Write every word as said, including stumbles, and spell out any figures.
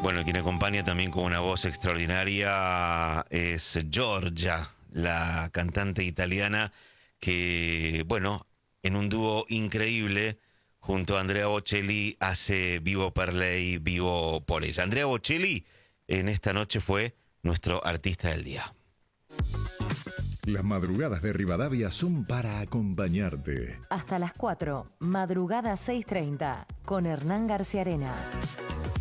Bueno, quien acompaña también con una voz extraordinaria es Giorgia, la cantante italiana que, bueno, en un dúo increíble junto a Andrea Bocelli hace Vivo per lei, vivo por ella. Andrea Bocelli en esta noche fue nuestro artista del día. Las madrugadas de Rivadavia son para acompañarte. Hasta las cuatro, madrugada seis treinta, con Hernán García Arena.